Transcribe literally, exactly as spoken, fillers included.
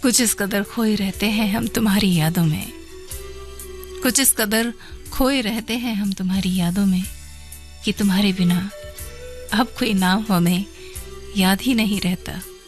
कुछ इस कदर खोए रहते हैं हम तुम्हारी यादों में, कुछ इस कदर खोए रहते हैं हम तुम्हारी यादों में कि तुम्हारे बिना अब कोई नाम हमें याद ही नहीं रहता।